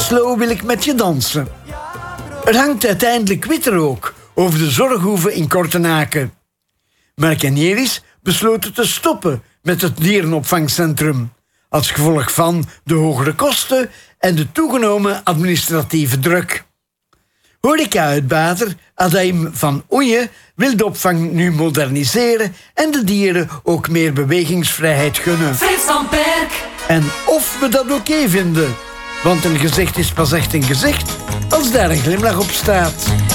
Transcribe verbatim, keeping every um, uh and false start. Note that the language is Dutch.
Slow wil ik met je dansen. Er hangt uiteindelijk witterook over de zorghoeve in Kortenaken. Mark en Jeris besloten te stoppen met het dierenopvangcentrum, als gevolg van de hogere kosten en de toegenomen administratieve druk. Horeca-uitbater Adaim van Oeje wil de opvang nu moderniseren en de dieren ook meer bewegingsvrijheid gunnen. Frits van Perk. En of we dat oké vinden, want een gezicht is pas echt een gezicht als daar een glimlach op staat.